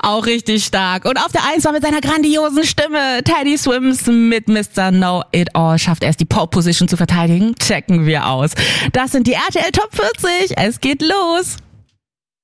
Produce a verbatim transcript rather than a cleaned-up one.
Auch richtig stark. Und auf der Eins war mit seiner grandiosen Stimme Teddy Swims mit Mister Know It All. Schafft er es, die Pole Position zu verteidigen? Checken wir aus. Das sind die R T L Top vierzig. Es geht los.